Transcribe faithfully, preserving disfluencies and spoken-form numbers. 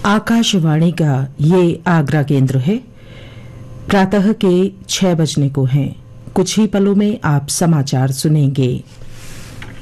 आकाशवाणी का ये आगरा केंद्र है। प्रातः के छह बजने को हैं। कुछ ही पलों में आप समाचार सुनेंगे।